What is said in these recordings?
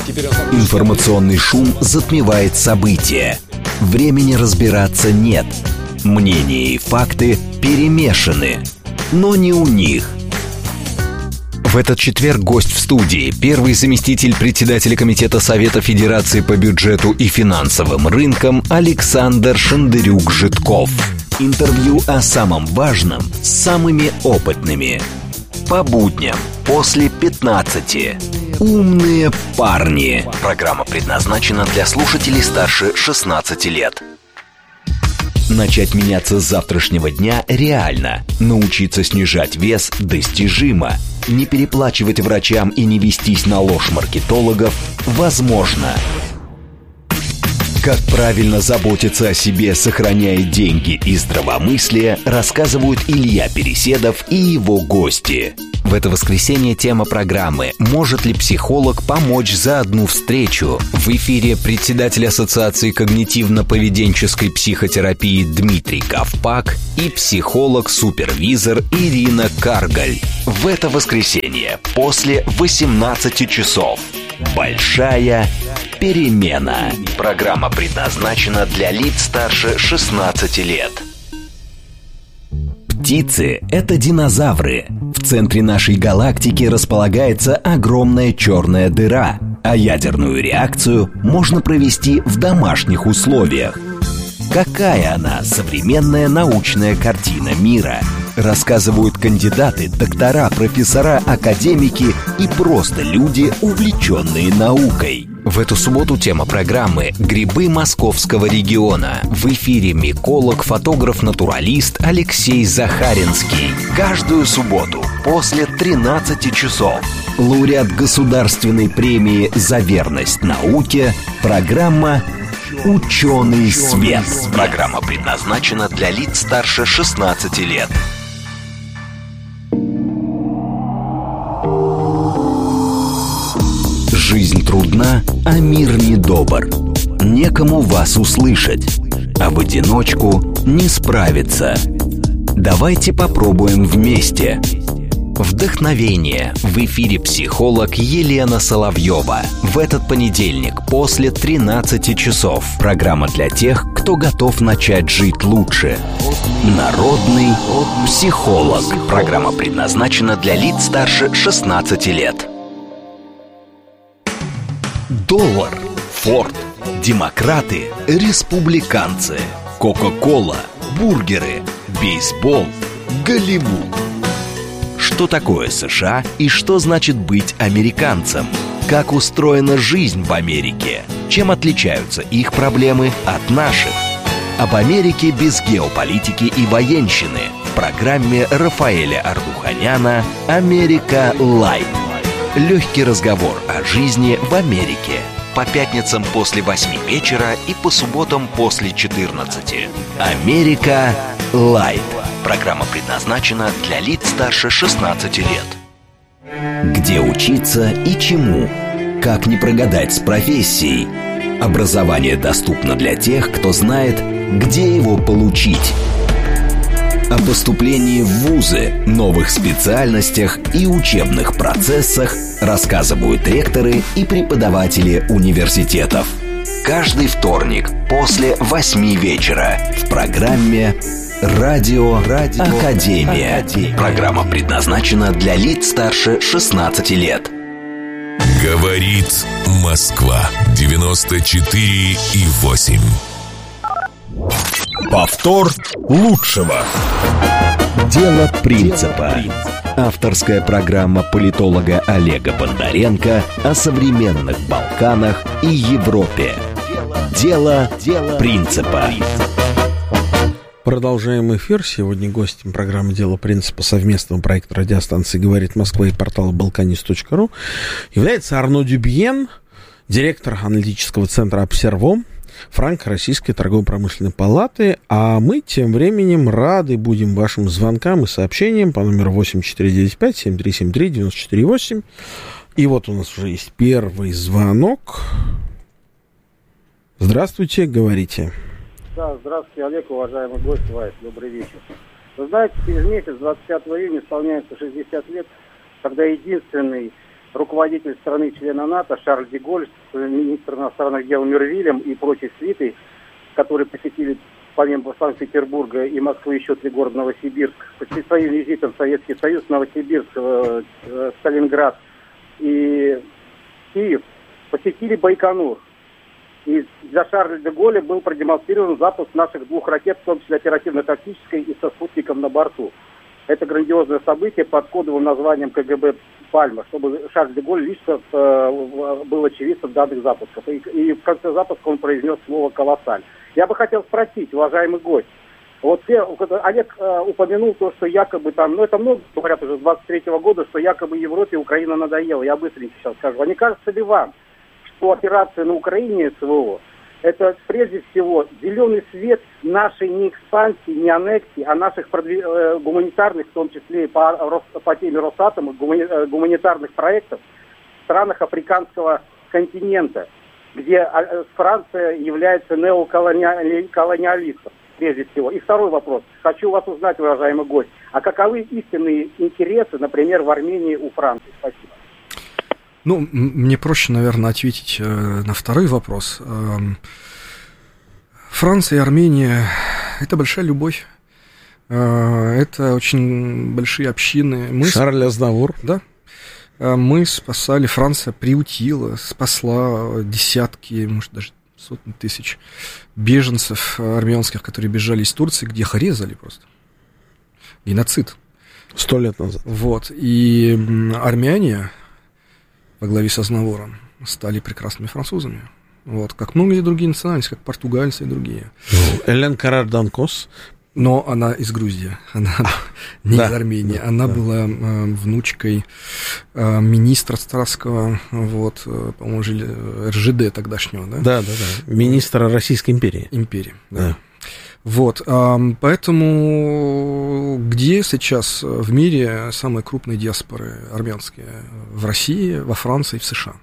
Информационный шум затмевает события. Времени разбираться нет. Мнения и факты перемешаны. Но не у них. В этот четверг гость в студии, первый заместитель председателя Комитета Совета Федерации по бюджету и финансовым рынкам Александр Шендерюк-Житков. Интервью о самом важном с самыми опытными. По будням после 15. Умные парни. Программа предназначена для слушателей старше 16 лет. Начать меняться с завтрашнего дня реально. Научиться снижать вес достижимо. Не переплачивать врачам и не вестись на ложь маркетологов возможно. Как правильно заботиться о себе, сохраняя деньги и здравомыслие, рассказывают Илья Переседов и его гости. В это воскресенье тема программы «Может ли психолог помочь за одну встречу?» В эфире председатель Ассоциации когнитивно-поведенческой психотерапии Дмитрий Ковпак и психолог-супервизор Ирина Каргаль. В это воскресенье после 18 часов. Большая перемена. Программа предназначена для лиц старше 16 лет. Птицы – это динозавры. В центре нашей галактики располагается огромная черная дыра, а ядерную реакцию можно провести в домашних условиях. Какая она, современная научная картина мира? Рассказывают кандидаты, доктора, профессора, академики и просто люди, увлеченные наукой. В эту субботу тема программы «Грибы московского региона». В эфире миколог, фотограф-натуралист Алексей Захаринский. Каждую субботу после 13 часов. Лауреат государственной премии «За верность науке». Программа «Ученый свет». Программа предназначена для лиц старше 16 лет. Жизнь трудна, а мир недобр. Некому вас услышать, а в одиночку не справиться. Давайте попробуем вместе. Вдохновение. В эфире психолог Елена Соловьева. В этот понедельник после 13 часов. Программа для тех, кто готов начать жить лучше. Народный психолог. Программа предназначена для лиц старше 16 лет. Доллар, Форд, демократы, республиканцы, Кока-кола, бургеры, бейсбол, Голливуд. Что такое США и что значит быть американцем? Как устроена жизнь в Америке? Чем отличаются их проблемы от наших? Об Америке без геополитики и военщины в программе Рафаэля Ардуханяна «Америка Лайт». Легкий разговор о жизни в Америке. По пятницам после 8 вечера и по субботам после 14. «Америка Лайт». Программа предназначена для лиц старше 16 лет. Где учиться и чему? Как не прогадать с профессией? Образование доступно для тех, кто знает, где его получить. О поступлении в вузы, новых специальностях и учебных процессах рассказывают ректоры и преподаватели университетов. Каждый вторник после 8 вечера в программе «Радио Академия». Программа предназначена для лиц старше 16 лет. Говорит Москва 94,8. Повтор лучшего. Дело принципа. Авторская программа политолога Олега Бондаренко о современных Балканах и Европе. Дело принципа. Продолжаем эфир. Сегодня гостем программы «Дело принципа» совместного проекта радиостанции «Говорит Москва» и портала balkanist.ru является Арно Дюбьен, директор аналитического центра «Обсерво», Франко-Российской торгово-промышленной палаты. А мы тем временем рады будем вашим звонкам и сообщениям по номеру 8495-7373-94-8. И вот у нас уже есть первый звонок. Здравствуйте, говорите. Да, здравствуйте, Олег, уважаемый гость, Вайс, добрый вечер. Вы знаете, через месяц, 25 июня, исполняется 60 лет, когда единственный руководитель страны-члена НАТО Шарль де Голль, министр иностранных дел Мервилем и прочей свитой, которые посетили помимо Санкт-Петербурга и Москвы еще 3 города: Новосибирск, по своим визитам в Советский Союз, Новосибирск, Сталинград и Киев, посетили Байконур. И для Шарля де Голля был продемонстрирован запуск наших 2 ракет, в том числе оперативно-тактической и со спутником на борту. Это грандиозное событие под кодовым названием КГБ «Пальма», чтобы Шарль де Голль лично был очевидцем данных запусков. И в конце запуска он произнес слово «колоссаль». Я бы хотел спросить, уважаемый гость, вот Олег упомянул то, что якобы там, это много говорят уже с 23-го года, что якобы Европе Украина надоела. Я быстренько сейчас скажу. А не кажется ли вам, что операция на Украине СВО — это прежде всего зеленый свет нашей не экспансии, не аннексии, а наших гуманитарных, в том числе по теме Росатома, гуманитарных проектов в странах африканского континента, где Франция является неоколониалистом, прежде всего. И второй вопрос. Хочу вас узнать, уважаемый гость, а каковы истинные интересы, например, в Армении у Франции? Спасибо. Ну, мне проще, наверное, ответить на второй вопрос. Франция и Армения – это большая любовь. Это очень большие общины. Шарль Азнавур. Да. Мы спасали, Франция приутила, спасла десятки, может, даже сотни тысяч беженцев армянских, которые бежали из Турции, где их резали просто. Геноцид. 100 лет назад. Вот. И армяне во главе с Азнавуром стали прекрасными французами. Вот. Как многие другие национальности, как португальцы и другие. Элен Карар-Данкос. Но она из Грузии, она не из Армении. Она была внучкой министра царского, вот, по-моему, РЖД тогдашнего, да? Да. Министра Российской империи. Да. Вот, поэтому где сейчас в мире самые крупные диаспоры армянские? В России, во Франции, в США.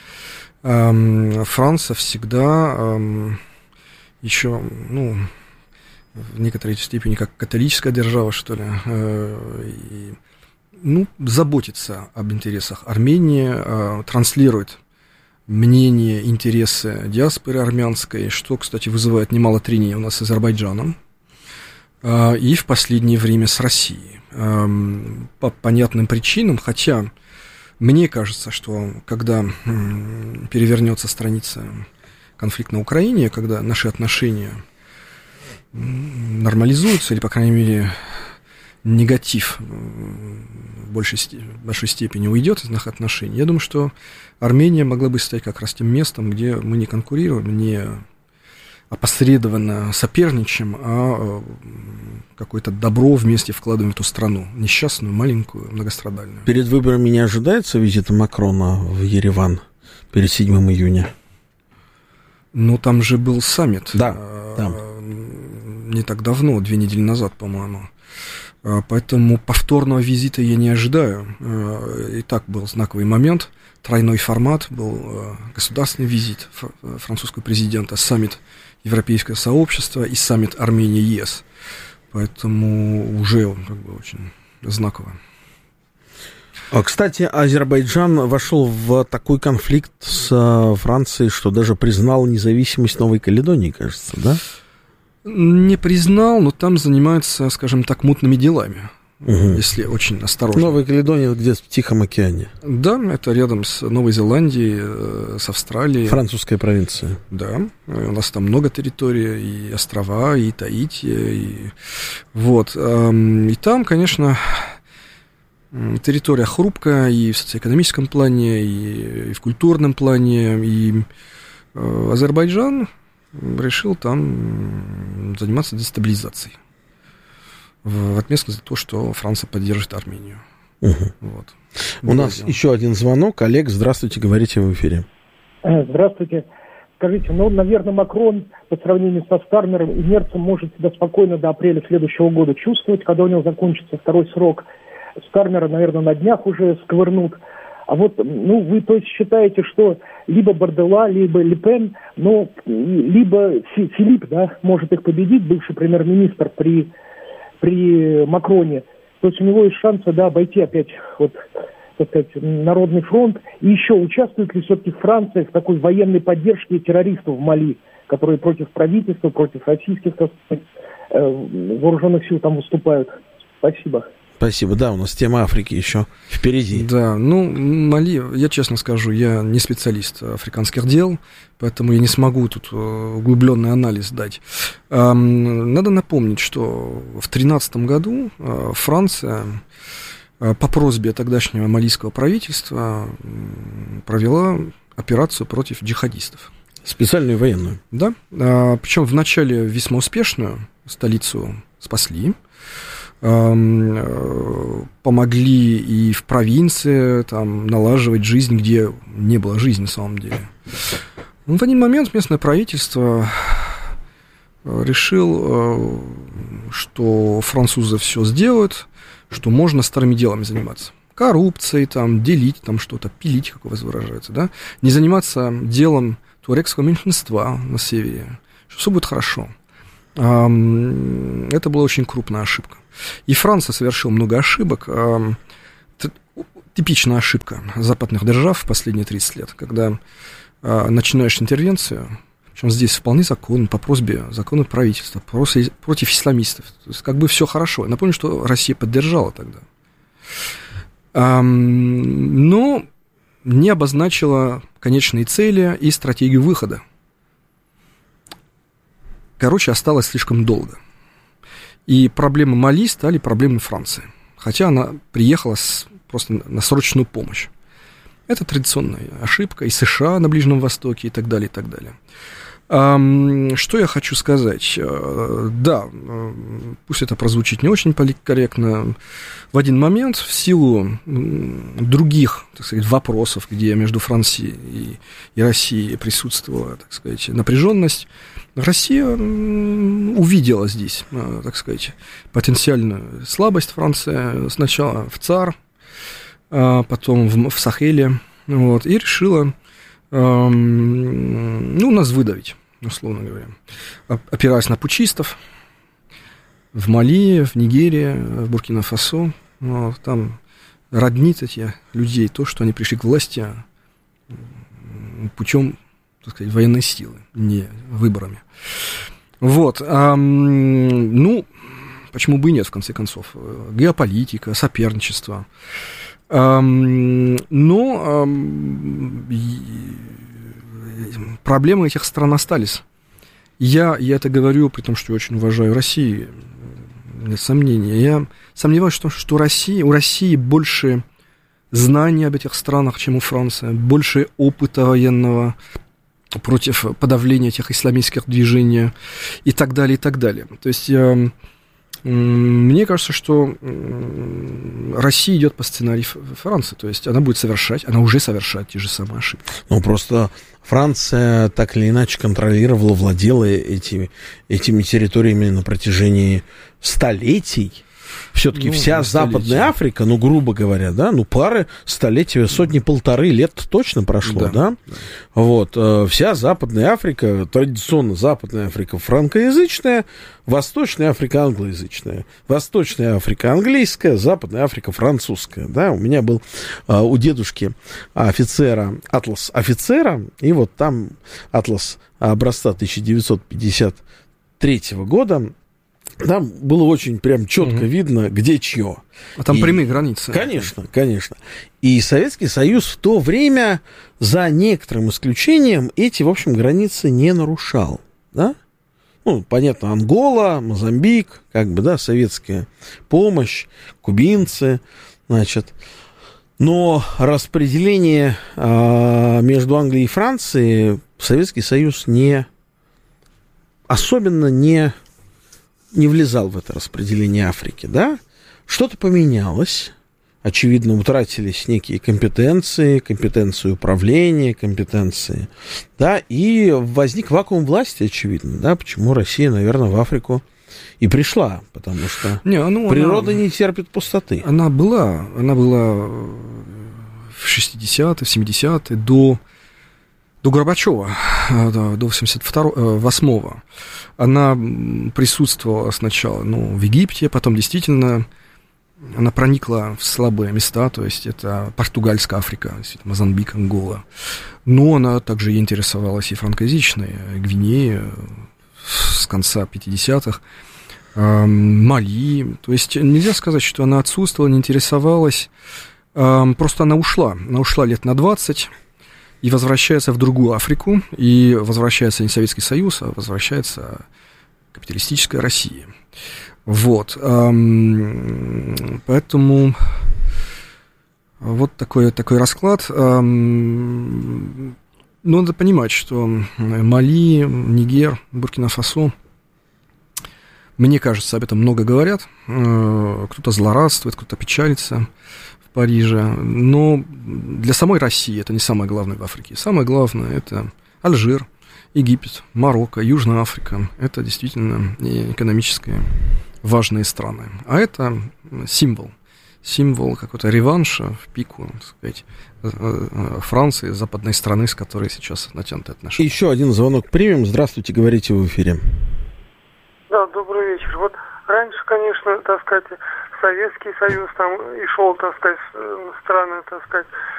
Франция всегда еще, в некоторой степени как католическая держава, что ли, заботится об интересах Армении, транслирует мнение, интересы диаспоры армянской, что, кстати, вызывает немало трений у нас с Азербайджаном, и в последнее время с Россией. По понятным причинам, хотя мне кажется, что когда перевернется страница конфликта на Украине, когда наши отношения нормализуются, или, по крайней мере, негатив в большей степени уйдет из наших отношений, я думаю, что Армения могла бы стать как раз тем местом, где мы не конкурируем, не опосредованно соперничаем, а какое-то добро вместе вкладываем в эту страну, несчастную, маленькую, многострадальную. Перед выборами не ожидается визита Макрона в Ереван перед 7 июня? Ну, там же был саммит. Да, там. Не так давно, 2 недели назад, по-моему. Поэтому повторного визита я не ожидаю. И так был знаковый момент. Тройной формат, был государственный визит французского президента, саммит Европейского сообщества и саммит Армении-ЕС. Поэтому уже очень знаково. Кстати, Азербайджан вошел в такой конфликт с Францией, что даже признал независимость Новой Каледонии, кажется, да? Не признал, но там занимаются, скажем так, мутными делами, если очень осторожно. Новая Каледония где-то в Тихом океане. Да, это рядом с Новой Зеландией, с Австралией. Французская провинция. Да, у нас там много территорий, и острова, и Таити, вот. И там, конечно, территория хрупкая и в социоэкономическом плане, и в культурном плане, и Азербайджан решил там заниматься дестабилизацией в отместку за то, что Франция поддержит Армению. Вот. У нас еще один звонок. Олег, здравствуйте, говорите в эфире. Здравствуйте. Скажите, наверное, Макрон по сравнению со Стармером и Мерцем может себя спокойно до апреля следующего года чувствовать, когда у него закончится второй срок. Стармера, наверное, на днях уже сковырнут. А вот, вы, то есть, считаете, что либо Бордела, либо Ле Пен, либо Филипп, да, может их победить, бывший премьер-министр при Макроне. То есть у него есть шансы, да, обойти опять вот так сказать, Народный фронт? И еще, участвует ли все-таки Франция в такой военной поддержке террористов в Мали, которые против правительства, против российских, так сказать, вооруженных сил там выступают? Спасибо. Спасибо. Да, у нас тема Африки еще впереди. Да, ну, Мали, я честно скажу, я не специалист африканских дел, поэтому я не смогу тут углубленный анализ дать. Надо напомнить, что в 2013 году Франция по просьбе тогдашнего малийского правительства провела операцию против джихадистов. Специальную военную. Да, причем вначале весьма успешную, столицу спасли, помогли и в провинции там налаживать жизнь, где не было жизни на самом деле. Но в один момент местное правительство решил, что французы все сделают, что можно старыми делами заниматься. Коррупцией, там, делить там что-то, пилить, как у вас выражается, да? Не заниматься делом туарегского меньшинства на севере, что все будет хорошо. Это была очень крупная ошибка. И Франция совершила много ошибок. Типичная ошибка западных держав в последние 30 лет, когда начинаешь интервенцию, причем здесь вполне законно, по просьбе законного правительства, против исламистов. То есть как бы все хорошо. Я напомню, что Россия поддержала тогда. Но не обозначила конечные цели и стратегию выхода. Короче, осталось слишком долго. И проблемы Мали стали проблемой Франции. Хотя она приехала просто на срочную помощь. Это традиционная ошибка и США на Ближнем Востоке и так далее, и так далее. Что я хочу сказать? Да, пусть это прозвучит не очень политкорректно. В один момент, в силу других, так сказать, вопросов, где между Францией и Россией присутствовала, так сказать, напряженность, Россия увидела здесь, так сказать, потенциальную слабость Франции. Сначала в ЦАР, потом в Сахеле, вот, и решила нас выдавить, условно говоря, опираясь на путчистов в Мали, в Нигерии, в Буркина-Фасо. Вот, там роднит этих людей то, что они пришли к власти путем, так сказать, военной силы, не выборами. Вот. Почему бы и нет, в конце концов? Геополитика, соперничество. Но проблемы этих стран остались. Я это говорю, при том, что я очень уважаю Россию, нет сомнений. Я сомневаюсь в том, что у России больше знаний об этих странах, чем у Франции, больше опыта военного против подавления этих исламистских движений и так далее, и так далее. То есть мне кажется, что Россия идет по сценарию Франции, то есть она уже совершает те же самые ошибки. Ну, просто Франция так или иначе контролировала, владела этими территориями на протяжении столетий. Все-таки вся Западная Африка, грубо говоря, да, пары столетия, сотни-полторы лет точно прошло, да? Вот, вся Западная Африка, традиционно Западная Африка франкоязычная, Восточная Африка англоязычная, Восточная Африка английская, Западная Африка французская, да, у меня был у дедушки офицера, атлас офицера, и вот там атлас образца 1953 года, там было очень прям четко видно, где чье. А там прямые границы. Конечно. И Советский Союз в то время, за некоторым исключением, эти, в общем, границы не нарушал. Да? Понятно, Ангола, Мозамбик, советская помощь, кубинцы, значит. Но распределение между Англией и Францией Советский Союз особенно не влезал в это распределение Африки, да? Что-то поменялось, очевидно, утратились некие компетенции управления, компетенции, да, и возник вакуум власти, очевидно, да, почему Россия, наверное, в Африку и пришла, потому что природа не терпит пустоты. Она была в 60-е, в 70-е, до Горбачева, до 88-го. Она присутствовала сначала в Египте, потом действительно она проникла в слабые места, то есть это португальская Африка, Мозамбик, Ангола. Но она также интересовалась и франкоязычной Гвинеей с конца 50-х, Мали. То есть нельзя сказать, что она отсутствовала, не интересовалась, просто она ушла лет на 20 и возвращается в другую Африку, и возвращается не Советский Союз, а возвращается капиталистическая Россия. Вот, поэтому вот такой расклад. Надо понимать, что Мали, Нигер, Буркина-Фасо, мне кажется, об этом много говорят, кто-то злорадствует, кто-то печалится в Париже, но для самой России это не самое главное в Африке. Самое главное — это Алжир, Египет, Марокко, Южная Африка. Это действительно экономически важные страны. А это символ какой-то реванша в пику, так сказать, Франции, западной страны, с которой сейчас натянуты отношения. Еще один звонок примем. Здравствуйте, говорите в эфире. Да, добрый вечер. Вот раньше, конечно, так сказать, Советский Союз там и шел, так сказать, страны, так сказать,